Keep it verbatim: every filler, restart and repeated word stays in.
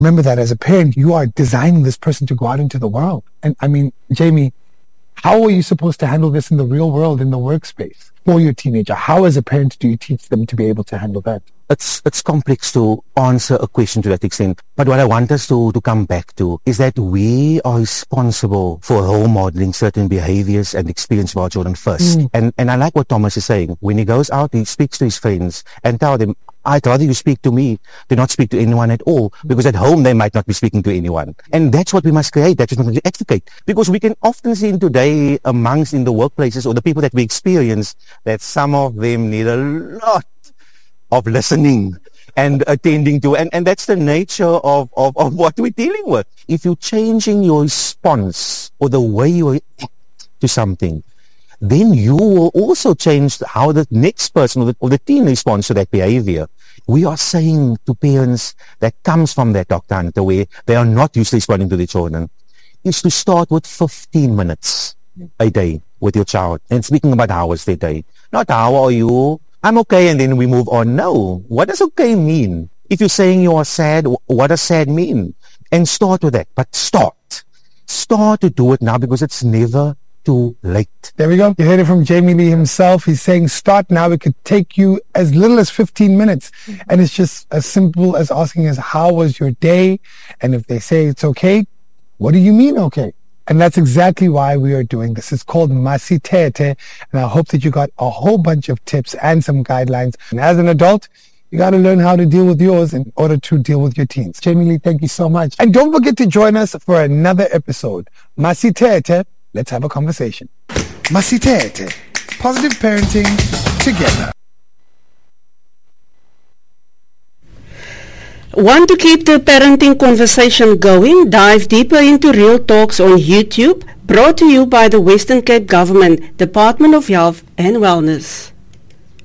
remember that as a parent, you are designing this person to go out into the world. And I mean, Jamie, how are you supposed to handle this in the real world, in the workspace, for your teenager? How, as a parent, do you teach them to be able to handle that? It's it's complex to answer a question to that extent. But what I want us to, to come back to is that we are responsible for role modeling certain behaviors and experience of our children first. Mm. And and I like what Thomas is saying. When he goes out, he speaks to his friends and tell them, I'd rather you speak to me than not speak to anyone at all, because at home they might not be speaking to anyone. And that's what we must create. That's what we must advocate. Because we can often see today amongst in the workplaces or the people that we experience that some of them need a lot of listening and attending to. And, and that's the nature of, of, of what we're dealing with. If you're changing your response or the way you react to something, then you will also change how the next person or the, or the teen responds to that behavior. We are saying to parents that comes from that, Doctor Hunter, where they are not used to responding to their children, is to start with fifteen minutes a day with your child. And speaking about how was their day. Not how are you? I'm okay, and then we move on. No. What does okay mean? If you're saying you are sad, what does sad mean? And start with that. But start. Start to do it now, because it's never too late. There we go. You heard it from Jamie Lee himself. He's saying start now. It could take you as little as fifteen minutes. And it's just as simple as asking us, how was your day? And if they say it's okay, what do you mean okay? And that's exactly why we are doing this. It's called Masitete. And I hope that you got a whole bunch of tips and some guidelines. And as an adult, you got to learn how to deal with yours in order to deal with your teens. Jamie Lee, thank you so much. And don't forget to join us for another episode. Masitete. Let's have a conversation. Masitete. Positive parenting together. Want to keep the parenting conversation going? Dive deeper into Real Talks on YouTube, brought to you by the Western Cape Government, Department of Health and Wellness.